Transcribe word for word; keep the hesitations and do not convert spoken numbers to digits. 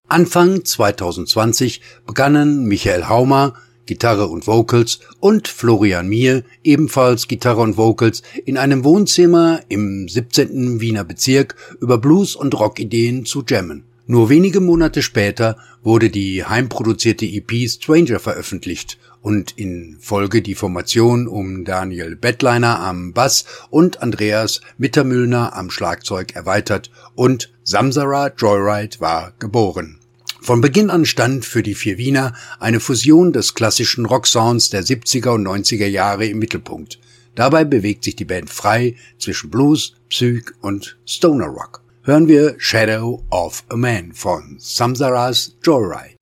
Anfang zweitausendzwanzig begannen Michael Haumer, Gitarre und Vocals, und Florian Mier, ebenfalls Gitarre und Vocals, in einem Wohnzimmer im siebzehnten Wiener Bezirk über Blues- und Rockideen zu jammen. Nur wenige Monate später wurde die heimproduzierte E P Stranger veröffentlicht und in Folge die Formation um Daniel Bettleiner am Bass und Andreas Mittermühlner am Schlagzeug erweitert und Samsara Joyride war geboren. Von Beginn an stand für die vier Wiener eine Fusion des klassischen Rocksounds der siebziger und neunziger Jahre im Mittelpunkt. Dabei bewegt sich die Band frei zwischen Blues, Psych und Stoner Rock. Hören wir Shadow of a Man von Samsara's Joyride.